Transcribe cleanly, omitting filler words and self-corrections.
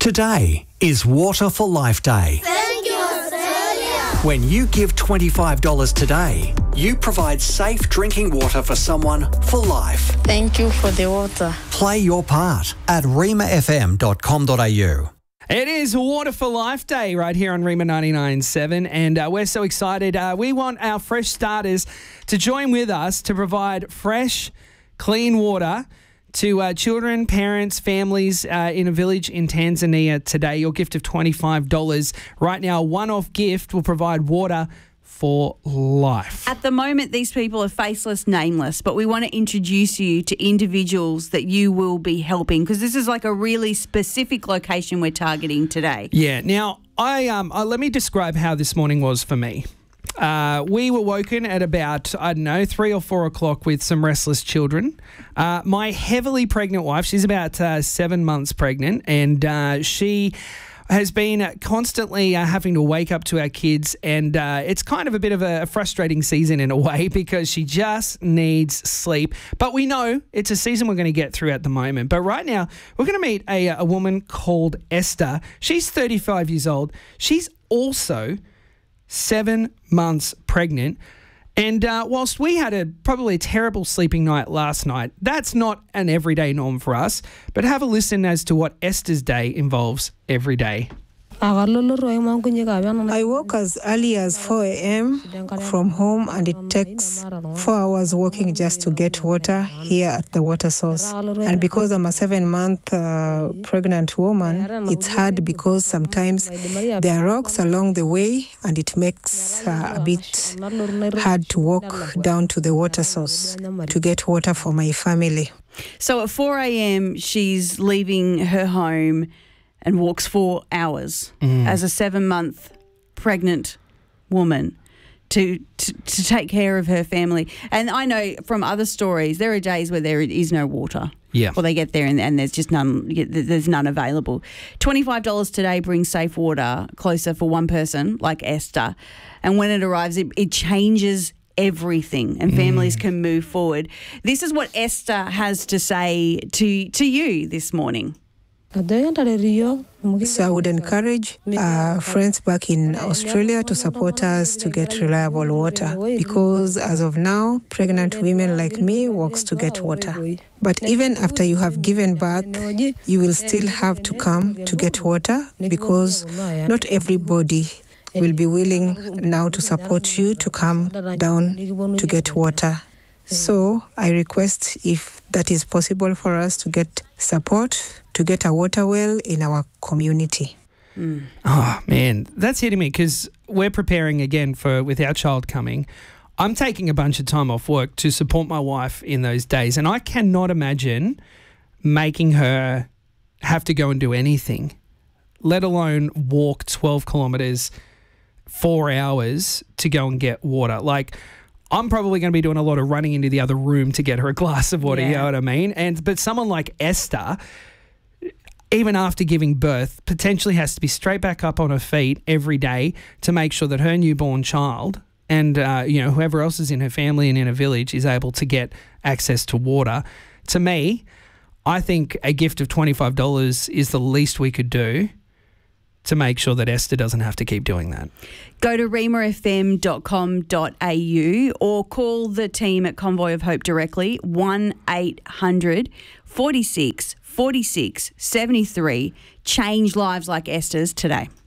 Today is Water for Life Day. Thank you, Australia. When you give $25 today, you provide safe drinking water for someone for life. Thank you for the water. Play your part at remafm.com.au. It is Water for Life Day right here on Rema 99.7 and we're so excited. We want our fresh starters to join with us to provide fresh, clean water to children, parents, families in a village in Tanzania today. Your gift of $25. Right now, a one-off gift will provide water for life. At the moment, these people are faceless, nameless, but we want to introduce you to individuals that you will be helping because this is like a really specific location we're targeting today. Yeah. Now, let me describe how this morning was for me. We were woken at about, 3 or 4 o'clock with some restless children. My heavily pregnant wife, she's about 7 months pregnant, and she has been constantly having to wake up to our kids, and it's kind of a bit of a frustrating season in a way because she just needs sleep. But we know it's a season we're going to get through at the moment. But right now, we're going to meet a woman called Esther. She's 35 years old. She's also 7 months pregnant. And whilst we had probably a terrible sleeping night last night, that's not an everyday norm for us. But have a listen as to what Esther's day involves every day. I woke as early as 4 a.m. from home, and it takes 4 hours walking just to get water here at the water source. And because I'm a 7-month pregnant woman, it's hard because sometimes there are rocks along the way, and it makes a bit hard to walk down to the water source to get water for my family. So at 4 a.m, she's leaving her home and walks 4 hours as a 7-month pregnant woman to take care of her family. And I know from other stories, there are days where there is no water. Yeah. Or they get there and there's just none. There's none available. $25 today brings safe water closer for one person like Esther. And when it arrives, it changes everything and families can move forward. This is what Esther has to say to you this morning. So I would encourage friends back in Australia to support us to get reliable water because as of now, pregnant women like me walks to get water. But even after you have given birth, you will still have to come to get water because not everybody will be willing now to support you to come down to get water. So I request if that is possible for us to get support to get a water well in our community. Oh, man, that's hitting me because we're preparing again with our child coming. I'm taking a bunch of time off work to support my wife in those days, and I cannot imagine making her have to go and do anything, let alone walk 12 kilometres, 4 hours to go and get water. Like, I'm probably going to be doing a lot of running into the other room to get her a glass of water, You know what I mean? But someone like Esther, even after giving birth, potentially has to be straight back up on her feet every day to make sure that her newborn child and whoever else is in her family and in a village is able to get access to water. To me, I think a gift of $25 is the least we could do to make sure that Esther doesn't have to keep doing that. Go to remafm.com.au or call the team at Convoy of Hope directly, 1-800 46 46 73. Change lives like Esther's today.